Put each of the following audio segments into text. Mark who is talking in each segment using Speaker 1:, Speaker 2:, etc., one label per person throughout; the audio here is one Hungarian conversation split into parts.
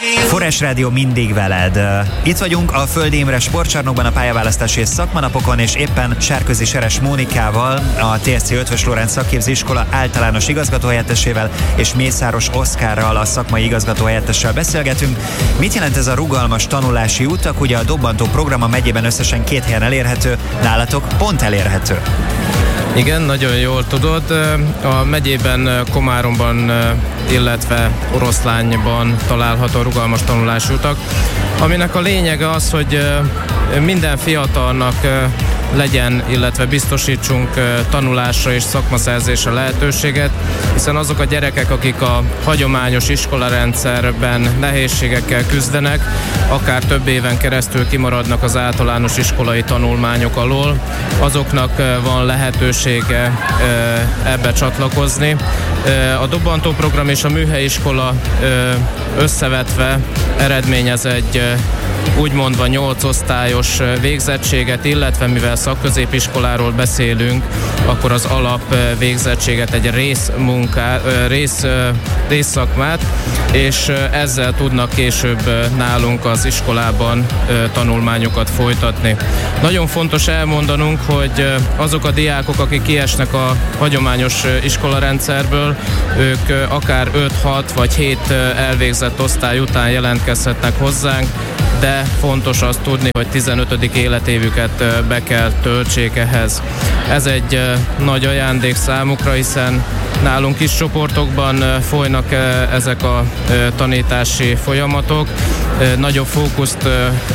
Speaker 1: Forrás Rádió mindig veled. Itt vagyunk a Földi Imre sportcsarnokban a pályaválasztási és szakmanapokon, és éppen Sárközi Seres Mónikával, a TSC Eötvös Loránd Szakképzőiskola általános igazgatóhelyettesével és Mészáros Oszkárral, a szakmai igazgatóhelyettessel beszélgetünk. Mit jelent ez a rugalmas tanulási utak? Ugye a Dobbantó program a megyében összesen 2 helyen elérhető, nálatok pont elérhető.
Speaker 2: Igen, nagyon jól tudod. A megyében Komáromban, illetve Oroszlányban található rugalmas tanulási utak, aminek a lényege az, hogy minden fiatalnak legyen, illetve biztosítsunk tanulásra és szakmaszerzésre lehetőséget, hiszen azok a gyerekek, akik a hagyományos iskolarendszerben nehézségekkel küzdenek, akár több éven keresztül kimaradnak az általános iskolai tanulmányok alól, azoknak van lehetősége ebbe csatlakozni. A Dobbantó program és a műhelyiskola összevetve eredményez egy úgymondva 8 osztályos végzettséget, illetve mivel szakközépiskoláról beszélünk, akkor az alap végzettséget, egy részszakmát, és ezzel tudnak később nálunk az iskolában tanulmányokat folytatni. Nagyon fontos elmondanunk, hogy azok a diákok, akik kiesnek a hagyományos iskolarendszerből, ők akár 5-6 vagy 7 elvégzett osztály után jelentkezhetnek hozzánk, de fontos azt tudni, hogy 15. életévüket be kell töltsék ehhez. Ez egy nagy ajándék számukra, hiszen nálunk kis csoportokban folynak ezek a tanítási folyamatok. Nagyobb fókuszt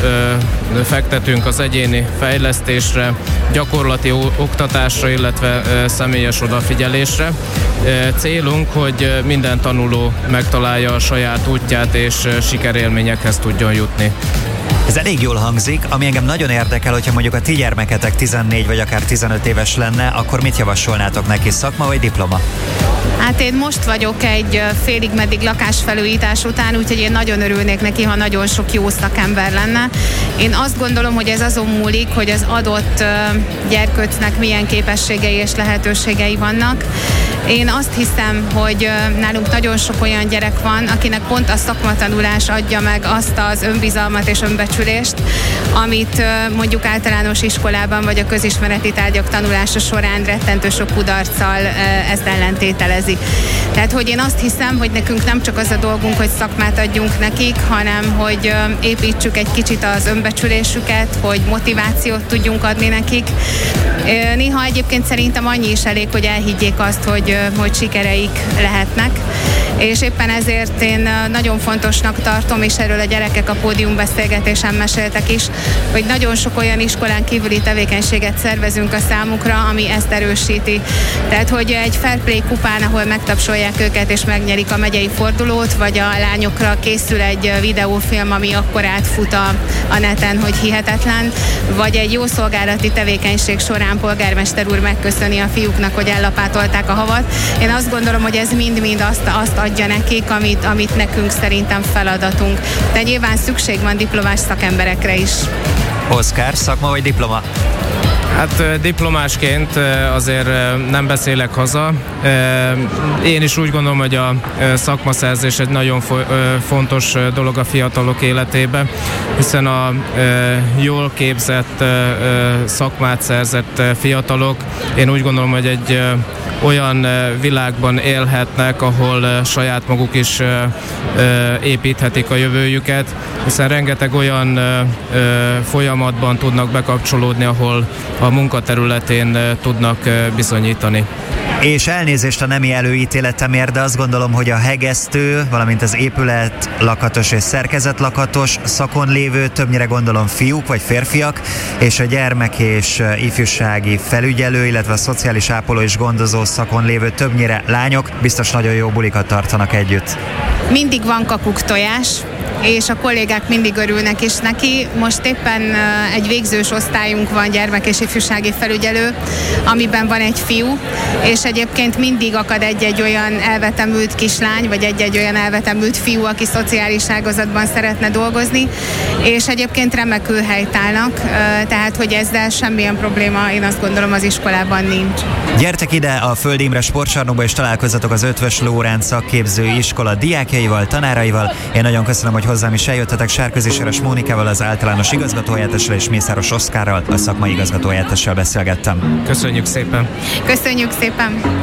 Speaker 2: fektetünk az egyéni fejlesztésre, gyakorlati oktatásra, illetve személyes odafigyelésre. Célunk, hogy minden tanuló megtalálja a saját útját és sikerélményekhez tudjon jutni.
Speaker 1: Ez elég jól hangzik, ami engem nagyon érdekel, hogyha mondjuk a ti gyermeketek 14 vagy akár 15 éves lenne, akkor mit javasolnátok neki, szakma vagy diploma?
Speaker 3: Hát én most vagyok egy félig meddig lakásfelújítás után, úgyhogy én nagyon örülnék neki, ha nagyon sok jó szakember lenne. Én azt gondolom, hogy ez azon múlik, hogy az adott gyerkőcnek milyen képességei és lehetőségei vannak. Én azt hiszem, hogy nálunk nagyon sok olyan gyerek van, akinek pont a szakmatanulás adja meg azt az önbizalmat és önbecsülést, amit mondjuk általános iskolában vagy a közismereti tárgyak tanulása során rettentő sok kudarccal ezt ellentételezi. Tehát, hogy én azt hiszem, hogy nekünk nem csak az a dolgunk, hogy szakmát adjunk nekik, hanem hogy építsük egy kicsit az önbecsülésüket, hogy motivációt tudjunk adni nekik. Néha egyébként szerintem annyi is elég, hogy elhiggyék azt, hogy sikereik lehetnek, és éppen ezért én nagyon fontosnak tartom, és erről a gyerekek a pódiumbeszélgetésen meséltek is, hogy nagyon sok olyan iskolán kívüli tevékenységet szervezünk a számukra, ami ezt erősíti. Tehát, hogy egy Fair Play kupán, ahol megtapsolják őket és megnyerik a megyei fordulót, vagy a lányokra készül egy videófilm, ami akkor átfut a neten, hogy hihetetlen, vagy egy jó szolgálati tevékenység során polgármester úr megköszöni a fiúknak, hogy ellapátolták a havat. Én azt gondolom, hogy ez mind-mind azt adja nekik, amit nekünk szerintem feladatunk. De nyilván szükség van diplomás szakemberekre is.
Speaker 1: Oszkár, szakma vagy diploma?
Speaker 2: Hát diplomásként azért nem beszélek haza. Én is úgy gondolom, hogy a szakmaszerzés egy nagyon fontos dolog a fiatalok életében, hiszen a jól képzett, szakmát szerzett fiatalok, én úgy gondolom, hogy egy olyan világban élhetnek, ahol saját maguk is építhetik a jövőjüket, hiszen rengeteg olyan folyamatban tudnak bekapcsolódni, ahol a munkaterületén tudnak bizonyítani.
Speaker 1: És elnézést a nemi előítéletemért, de azt gondolom, hogy a hegesztő, valamint az épület lakatos és szerkezetlakatos szakon lévő, többnyire gondolom fiúk vagy férfiak, és a gyermek és ifjúsági felügyelő, illetve a szociális ápoló és gondozó szakon lévő többnyire lányok, biztos nagyon jó bulikat tartanak együtt.
Speaker 3: Mindig van kakuk tojás, és a kollégák mindig örülnek is neki. Most éppen egy végzős osztályunk van, gyermek és ifjúsági felügyelő, amiben van egy fiú, és egyébként mindig akad egy-egy olyan elvetemült kislány, vagy egy-egy olyan elvetemült fiú, aki szociális ágazatban szeretne dolgozni, és egyébként remekül helytállnak, tehát hogy ezzel semmilyen probléma, én azt gondolom, az iskolában nincs.
Speaker 1: Gyertek ide a Földi Imre sportcsarnokba, és találkozzatok az Eötvös Loránd Szakképzőiskola diákjaival, tanáraival. Én nagyon köszönöm köszönöm, hogy hozzám is eljöttetek. Sárközi Seres Mónikával, az általános igazgatóhelyettessel, és Mészáros Oszkárral, a szakmai igazgatóhelyettessel beszélgettem.
Speaker 2: Köszönjük szépen!
Speaker 3: Köszönjük szépen!